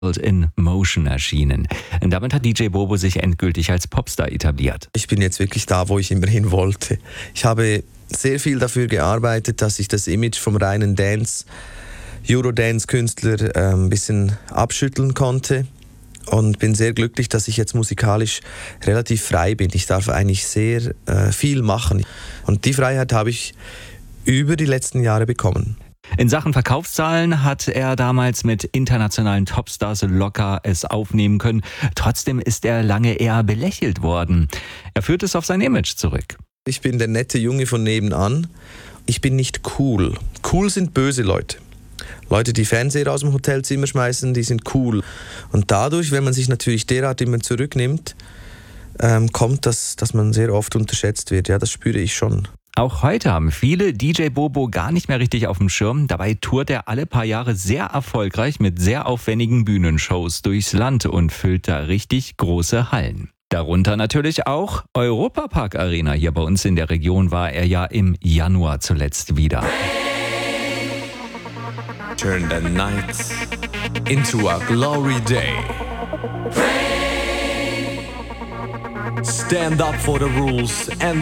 in Motion erschienen. Und damit hat DJ Bobo sich endgültig als Popstar etabliert. Ich bin jetzt wirklich da, wo ich immer hin wollte. Ich habe sehr viel dafür gearbeitet, dass ich das Image vom reinen Eurodance-Künstler ein bisschen abschütteln konnte. Und bin sehr glücklich, dass ich jetzt musikalisch relativ frei bin. Ich darf eigentlich sehr viel machen. Und die Freiheit habe ich über die letzten Jahre bekommen. In Sachen Verkaufszahlen hat er damals mit internationalen Topstars locker es aufnehmen können. Trotzdem ist er lange eher belächelt worden. Er führt es auf sein Image zurück. Ich bin der nette Junge von nebenan. Ich bin nicht cool. Cool sind böse Leute. Leute, die Fernseher aus dem Hotelzimmer schmeißen, die sind cool. Und dadurch, wenn man sich natürlich derart immer zurücknimmt, kommt das, dass man sehr oft unterschätzt wird. Ja, das spüre ich schon. Auch heute haben viele DJ Bobo gar nicht mehr richtig auf dem Schirm. Dabei tourt er alle paar Jahre sehr erfolgreich mit sehr aufwendigen Bühnenshows durchs Land und füllt da richtig große Hallen. Darunter natürlich auch Europa-Park Arena. Hier bei uns in der Region war er ja im Januar zuletzt wieder. Turn the night into a glory day. Stand up for the rules and